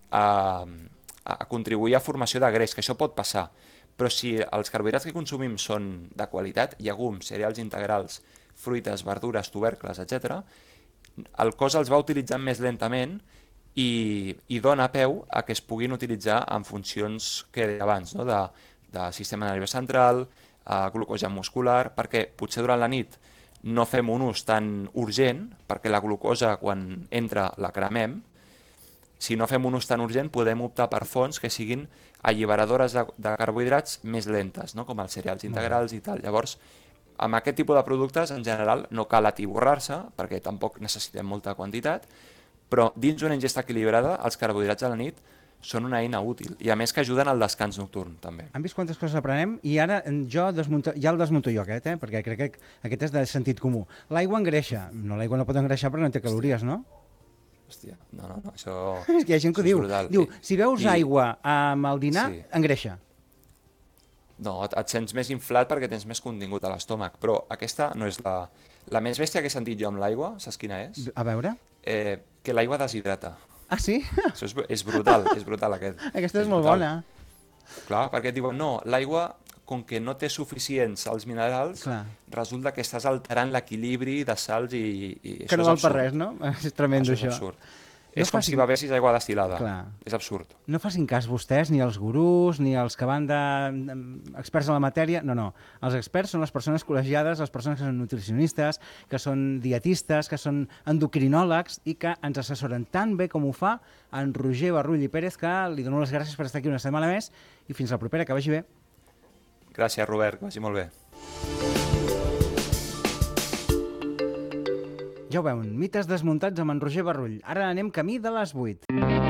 a contribuir a formació de greix, que això pot passar. Però si els carbohidrats que consumim són de qualitat, llegums, cereals integrals, fruites, verdures, tubercles, etc., el cos els va utilitzant més lentament i dona peu a que es puguin utilitzar en funcions que deia abans, no? de sistema nerviós central, glucosa muscular, perquè potser durant la nit no fem un ús tan urgent, perquè la glucosa quan entra la cremem. Si no fem un ús tan urgent podem optar per fonts que siguin alliberadores de carbohidrats més lentes, no? Com els cereals integrals i tal. Llavors, amb aquest tipus de productes, en general, no cal atiborrar-se, perquè tampoc necessitem molta quantitat, però dins una ingesta equilibrada, els carbohidrats a la nit són una eina útil, i a més que ajuden al descans nocturn, també. Han vist quantes coses aprenem? I ara ja el desmunto jo, aquest, perquè crec que aquest és de sentit comú. L'aigua engreixa. No, l'aigua no pot engreixar perquè no té calories, no? Hòstia, no, això... És que hi ha gent que ho diu. Diu, si veus aigua amb el dinar, engreixa. No, et sents més inflat perquè tens més contingut a l'estómac, però aquesta no és la més bèstia que he sentit jo amb l'aigua, saps quina és? A veure? Que l'aigua deshidrata. Ah, sí? Això és brutal aquest. Aquesta és molt bona. Clar, perquè et diuen, no, l'aigua, com que no té suficients els minerals, resulta que estàs alterant l'equilibri de sals i que no val per res, no? És tremendo, això. És absurd. És com si bevessis aigua destil·lada. És absurd. No facin cas vostès, ni els gurús, ni els que van experts en la matèria. No. Els experts són les persones col·legiades, les persones que són nutricionistes, que són dietistes, que són endocrinòlegs i que ens assessoren tan bé com ho fa en Roger Barrull i Pérez, que li dono les gràcies per estar aquí una setmana més i fins la propera, que vagi bé. Gràcies, Robert, que vagi molt bé. Ja ho veuen, mites desmuntats amb en Roger Barrull. Ara anem camí de les 8.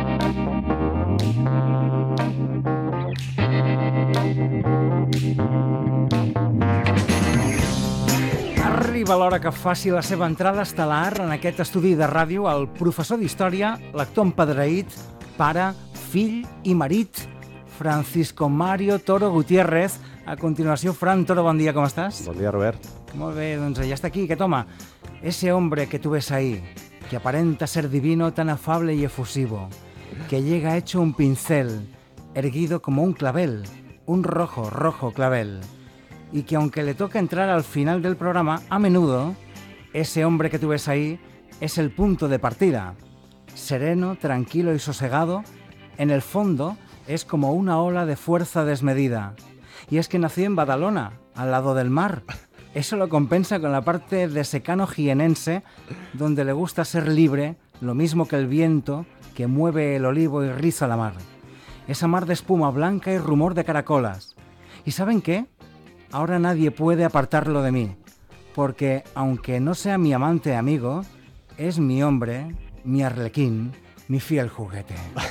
Arriba l'hora que faci la seva entrada estel·lar en aquest estudi de ràdio el professor d'Història, l'actor empadreït, pare, fill i marit, Francisco Mario Toro Gutiérrez. A continuació, Fran Toro, bon dia, com estàs? Bon dia, Robert. Molt bé, doncs ja està aquí, aquest home. Ese hombre que tú ves ahí, que aparenta ser divino, tan afable y efusivo, que llega hecho un pincel, erguido como un clavel, un rojo clavel, y que aunque le toca entrar al final del programa, a menudo, ese hombre que tú ves ahí es el punto de partida. Sereno, tranquilo y sosegado, en el fondo es como una ola de fuerza desmedida. Y es que nació en Badalona, al lado del mar. Eso lo compensa con la parte de secano jienense, donde le gusta ser libre, lo mismo que el viento que mueve el olivo y riza la mar. Esa mar de espuma blanca y rumor de caracolas. ¿Y saben qué? Ahora nadie puede apartarlo de mí, porque aunque no sea mi amante amigo, es mi hombre, mi arlequín, mi fiel juguete.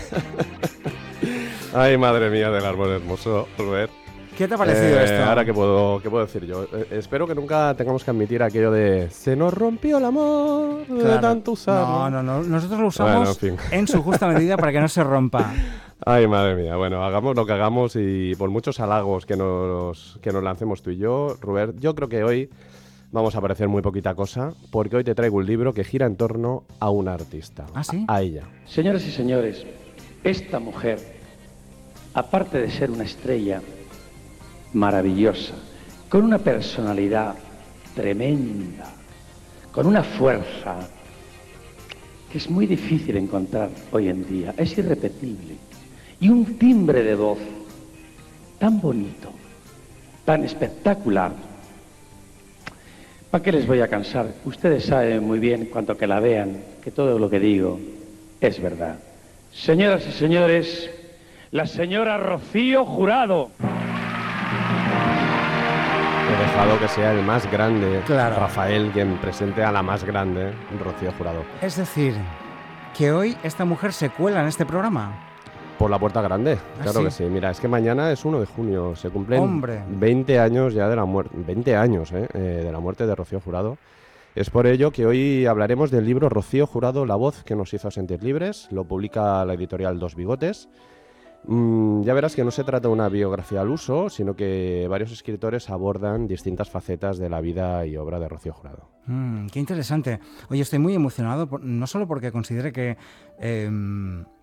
Ay, madre mía del árbol hermoso, Robert. ¿Qué te ha parecido esto? Ahora, ¿qué puedo decir yo? Espero que nunca tengamos que admitir aquello de se nos rompió el amor de tanto usarlo. No. Nosotros lo usamos en su justa medida para que no se rompa. Ay, madre mía. Bueno, hagamos lo que hagamos y por muchos halagos que nos lancemos tú y yo, Robert, yo creo que hoy vamos a parecer muy poquita cosa, porque hoy te traigo un libro que gira en torno a una artista. ¿Ah, sí? A ella. Señoras y señores, esta mujer, aparte de ser una estrella maravillosa, con una personalidad tremenda, con una fuerza que es muy difícil encontrar hoy en día, es irrepetible, y un timbre de voz tan bonito, tan espectacular. ¿Para qué les voy a cansar? Ustedes saben muy bien, cuanto que la vean, que todo lo que digo es verdad. Señoras y señores, la señora Rocío Jurado. He dejado que sea el más grande, claro, Rafael, quien presente a la más grande, Rocío Jurado. Es decir, que hoy esta mujer se cuela en este programa. Por la puerta grande, claro. ¿Sí? Que sí. Mira, es que mañana es 1 de junio, se cumplen 20 años ya de la muerte, 20 años de la muerte de Rocío Jurado. Es por ello que hoy hablaremos del libro Rocío Jurado, la voz que nos hizo sentir libres. Lo publica la editorial Dos Bigotes. Ya verás que no se trata de una biografía al uso, sino que varios escritores abordan distintas facetas de la vida y obra de Rocío Jurado. Qué interesante. Oye, estoy muy emocionado, no solo porque considere que